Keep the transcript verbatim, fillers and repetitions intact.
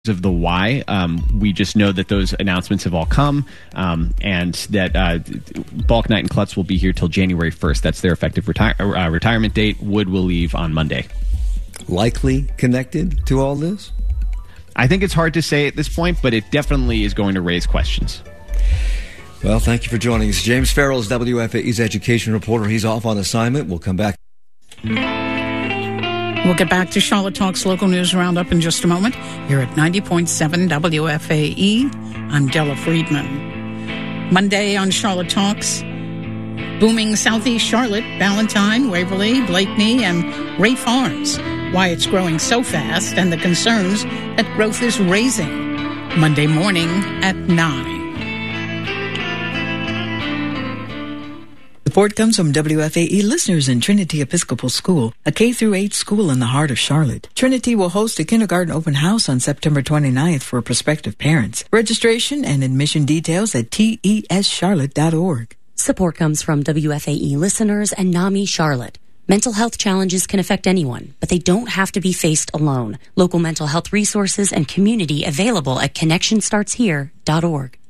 of the why. Um, we just know that those announcements have all come, um, and that uh, Balk, Knight, and Klutz will be here till January first. That's their effective retire- uh, retirement date. Wood will leave on Monday. Likely connected to all this? I think it's hard to say at this point, but it definitely is going to raise questions. Well, thank you for joining us. James Farrell is W F A E's education reporter. He's off on assignment. We'll come back. We'll get back to Charlotte Talk's local news roundup in just a moment. Here at ninety point seven W F A E, I'm Della Friedman. Monday on Charlotte Talks, booming Southeast Charlotte, Ballantyne, Waverly, Blakeney, and Ray Farms. Why it's growing so fast and the concerns that growth is raising. Monday morning at nine. Support comes from W F A E listeners in Trinity Episcopal School, a K through eight school in the heart of Charlotte. Trinity will host a kindergarten open house on September twenty-ninth for prospective parents. Registration and admission details at T E S charlotte dot org. Support comes from W F A E listeners and NAMI Charlotte. Mental health challenges can affect anyone, but they don't have to be faced alone. Local mental health resources and community available at connection starts here dot org.